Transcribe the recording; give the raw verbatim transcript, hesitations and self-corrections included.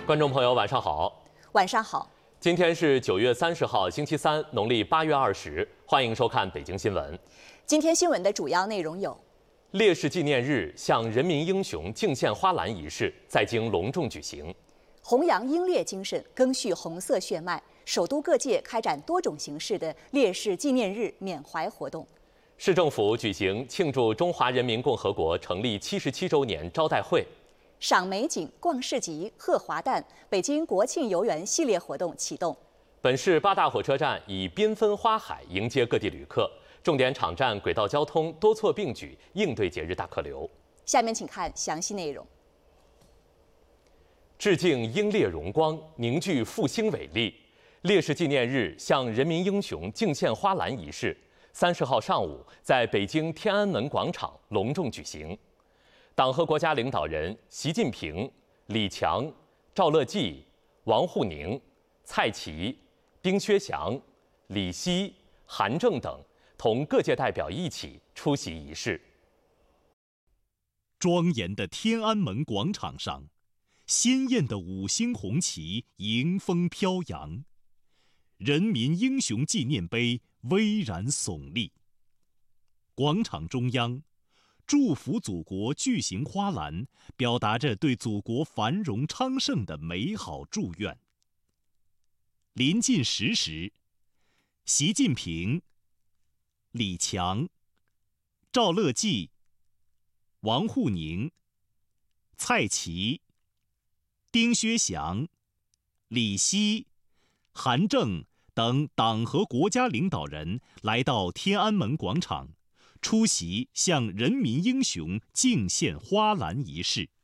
观众朋友，晚上好。 晚上好。 今天是九月三十号，星期三，农历八月二十。欢迎收看北京新闻。 今天新闻的主要内容有： 烈士纪念日向人民英雄敬献花篮仪式在京隆重举行； 弘扬英烈精神，赓续红色血脉，首都各界开展多种形式的烈士纪念日缅怀活动； 市政府举行庆祝中华人民共和国成立七十七周年招待会。 赏美景、逛市集、贺华诞，北京国庆游园系列活动启动。 本市八大火车站以缤纷花海迎接各地旅客，重点场站轨道交通多措并举，应对节日大客流。 下面请看详细内容。 致敬英烈荣光，凝聚复兴伟力，烈士纪念日向人民英雄敬献花篮仪式，三十号上午在北京天安门广场隆重举行。党和国家领导人习近平、李强、赵乐际、王沪宁、蔡奇、丁薛祥、李希、韩正等同各界代表一起出席仪式。 庄严的天安门广场上，鲜艳的五星红旗迎风飘扬，人民英雄纪念碑巍然耸立。广场中央，祝福祖国巨型花篮表达着对祖国繁荣昌盛的美好祝愿。临近十时，习近平、李强、赵乐际、王沪宁、蔡奇、丁薛祥、李希、韩正等党和国家领导人来到天安门广场，出席向人民英雄敬献花篮仪式。